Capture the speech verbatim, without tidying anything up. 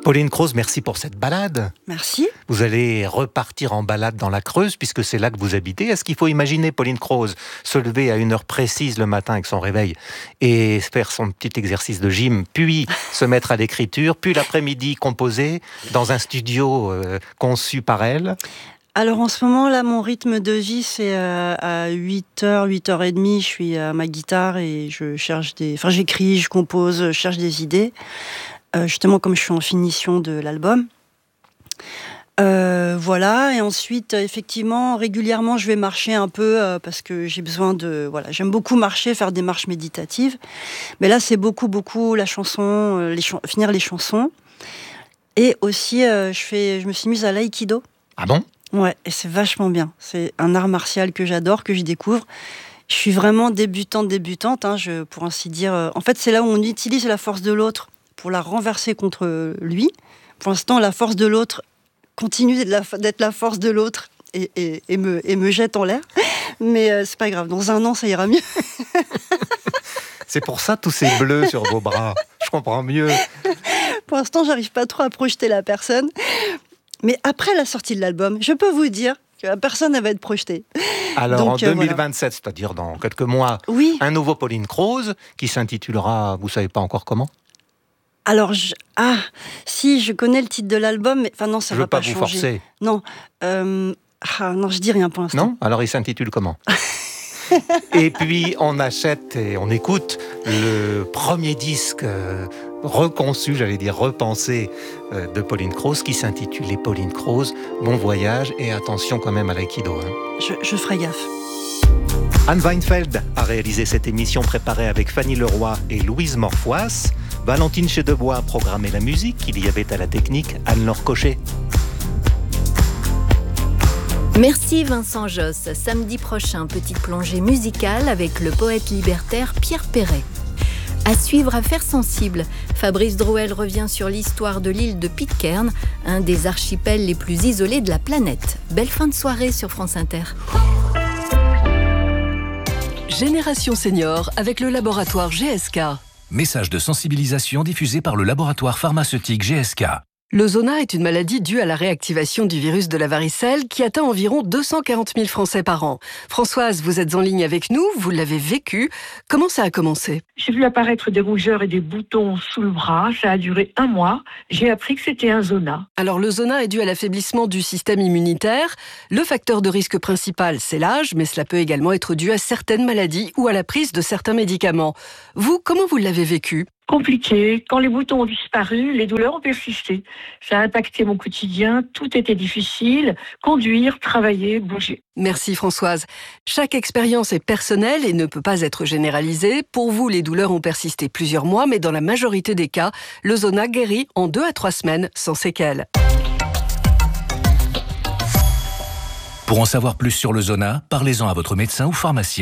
Pauline Croze, merci pour cette balade. Merci. Vous allez repartir en balade dans la Creuse, puisque c'est là que vous habitez. Est-ce qu'il faut imaginer Pauline Croze se lever à une heure précise le matin avec son réveil et faire son petit exercice de gym, puis se mettre à l'écriture, puis l'après-midi composer dans un studio euh, conçu par elle? Alors en ce moment là, mon rythme de vie, c'est euh, à huit heures, huit heures trente, je suis à ma guitare et je cherche des... Enfin j'écris, je compose, je cherche des idées. Euh, justement comme je suis en finition de l'album. Euh, voilà, et ensuite, effectivement, régulièrement, je vais marcher un peu euh, parce que j'ai besoin de... Voilà, j'aime beaucoup marcher, faire des marches méditatives. Mais là, c'est beaucoup, beaucoup la chanson, euh, les ch- finir les chansons. Et aussi, euh, je, fais, je me suis mise à l'aïkido. Ah bon? Ouais, et c'est vachement bien. C'est un art martial que j'adore, que je découvre. Je suis vraiment débutante, débutante, hein, je, pour ainsi dire. Euh, en fait, c'est là où on utilise la force de l'autre pour la renverser contre lui. Pour l'instant, la force de l'autre continue d'être la, d'être la force de l'autre et, et, et, me, et me jette en l'air. Mais euh, c'est pas grave, dans un an, ça ira mieux. C'est pour ça tous ces bleus sur vos bras. Je comprends mieux. Pour l'instant, j'arrive pas trop à projeter la personne. Mais après la sortie de l'album, je peux vous dire que la personne, elle va être projetée. Alors Donc, en euh, deux mille vingt-sept, voilà. c'est-à-dire dans quelques mois, Oui. un nouveau Pauline Croze qui s'intitulera, vous savez pas encore comment? Alors, je... ah, si, je connais le titre de l'album, mais enfin non, ça Je va veux pas, pas vous changer. forcer. Non, euh... ah, non, je dis rien pour l'instant. Non? Alors il s'intitule comment? Et puis on achète et on écoute le premier disque euh, reconçu, j'allais dire repensé, euh, de Pauline Croze qui s'intitule Les Pauline Croze. Bon voyage et attention quand même à l'aïkido. Hein. Je, je ferai gaffe. Anne Weinfeld a réalisé cette émission préparée avec Fanny Leroy et Louise Morfois. Valentine Chedebois a programmé la musique. Il y avait à la technique Anne-Laure Cochet. Merci Vincent Josse. Samedi prochain, petite plongée musicale avec le poète libertaire Pierre Perret. À suivre Affaires sensibles, Fabrice Drouel revient sur l'histoire de l'île de Pitcairn, un des archipels les plus isolés de la planète. Belle fin de soirée sur France Inter. Génération Senior avec le laboratoire G S K. Message de sensibilisation diffusé par le laboratoire pharmaceutique G S K. Le zona est une maladie due à la réactivation du virus de la varicelle qui atteint environ deux cent quarante mille Français par an. Françoise, vous êtes en ligne avec nous, vous l'avez vécu. Comment ça a commencé? J'ai vu apparaître des rougeurs et des boutons sous le bras. Ça a duré un mois. J'ai appris que c'était un zona. Alors le zona est dû à l'affaiblissement du système immunitaire. Le facteur de risque principal, c'est l'âge, mais cela peut également être dû à certaines maladies ou à la prise de certains médicaments. Vous, comment vous l'avez vécu? Compliqué. Quand les boutons ont disparu, les douleurs ont persisté. Ça a impacté mon quotidien. Tout était difficile. Conduire, travailler, bouger. Merci Françoise. Chaque expérience est personnelle et ne peut pas être généralisée. Pour vous, les douleurs ont persisté plusieurs mois, mais dans la majorité des cas, le zona guérit en deux à trois semaines sans séquelles. Pour en savoir plus sur le zona, parlez-en à votre médecin ou pharmacien.